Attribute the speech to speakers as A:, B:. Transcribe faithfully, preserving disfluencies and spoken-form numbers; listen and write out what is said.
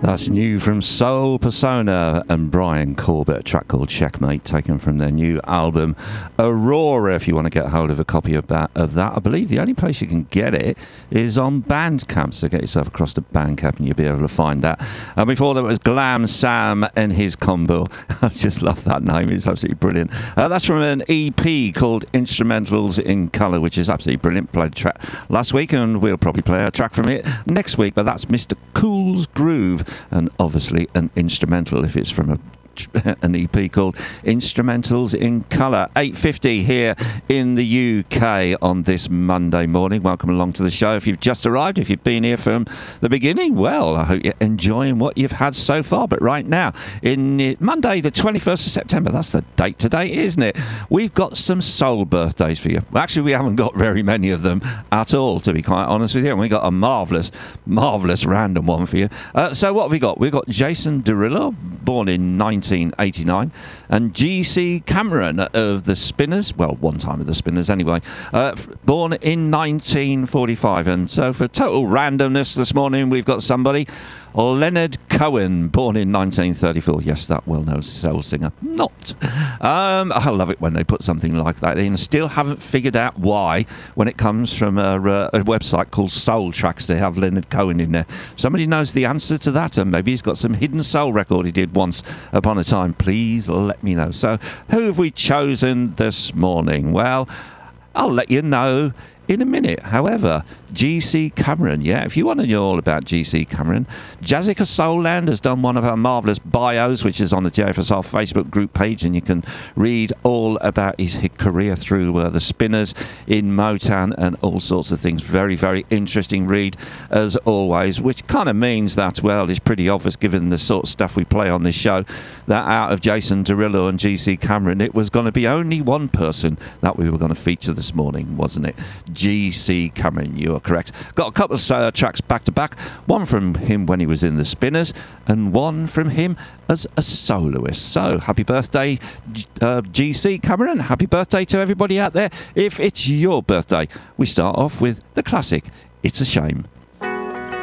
A: That's new from Soul Persona and Brian Corbett, a track called Checkmate, taken from their new album Aurora. If you want to get hold of a copy of that, of that, I believe the only place you can get it is on Bandcamp, so get yourself across to Bandcamp and you'll be able to find that. And before that was Glam Sam and his combo. I just love that name, it's absolutely brilliant. Uh, that's from an E P called Instrumentals in Colour, which is absolutely brilliant. Played a track last week and we'll probably play a track from it next week, but that's Mister Cool's Groove, and obviously an instrumental if it's from a an E P called Instrumentals in Colour. eight fifty here in the U K on this Monday morning. Welcome along to the show. If you've just arrived, if you've been here from the beginning, well, I hope you're enjoying what you've had so far. But right now, in Monday the twenty-first of September, that's the date today, isn't it? We've got some soul birthdays for you. Well, actually, we haven't got very many of them at all, to be quite honest with you. And we got a marvellous, marvellous random one for you. Uh, so what have we got? We've got Jason Derulo, born in nineteen eighty-nine, and G C Cameron of the Spinners, well, one time of the Spinners anyway, uh, f- born in nineteen forty-five. And so for total randomness this morning, we've got somebody, Leonard Cohen, born in nineteen thirty-four. Yes, that well-known soul singer. Not. Um, I love it when they put something like that in. Still haven't figured out why, when it comes from a, uh, a website called Soul Tracks, they have Leonard Cohen in there. Somebody knows the answer to that, and maybe he's got some hidden soul record he did once upon a time. Please let me know. So, who have we chosen this morning? Well, I'll let you know in a minute. However, G C Cameron, yeah, if you want to know all about G C Cameron, Jazzica Soulland has done one of her marvellous bios, which is on the J F S R Facebook group page, and you can read all about his, his career through uh, the Spinners in Motown and all sorts of things. Very, very interesting read, as always, which kind of means that, well, it's pretty obvious, given the sort of stuff we play on this show, that out of Jason Derulo and G C Cameron, it was going to be only one person that we were going to feature this morning, wasn't it? G C Cameron, you are correct. Got a couple of uh, tracks back to back. One from him when he was in the Spinners, and one from him as a soloist. So, happy birthday, uh, G C Cameron. Happy birthday to everybody out there. If it's your birthday, we start off with the classic, It's a Shame.